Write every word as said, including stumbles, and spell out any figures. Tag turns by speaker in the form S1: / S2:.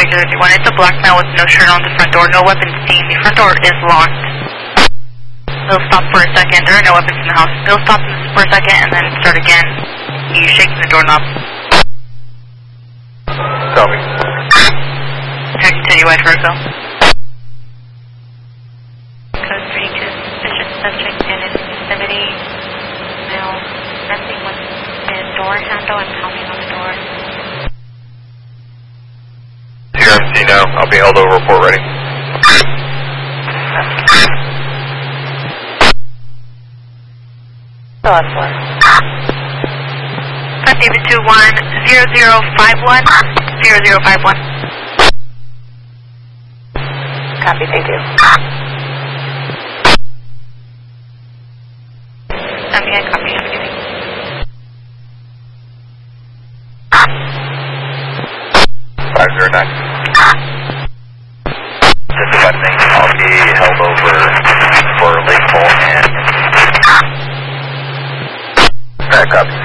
S1: zero zero one. It's a black male with no shirt on the front door, no weapons seen. The front door is locked. He'll stop for a second. There are no weapons in the house. He'll stop for a second and then start again. He's shaking the doorknob.
S2: Copy.
S1: Can I continue White Virgo? Code three two, suspicious subject in its vicinity. Male messing with the door handle and pounding on the door.
S2: T R M C now. I'll be held over. Report ready.
S3: Last one.
S1: David two one zero zero five one zero zero five one.
S3: Copy, thank you.
S1: Okay, I copy. I'm giving.
S2: five zero nine. Just questioning. I'll be held over for late call and. Alright, copy.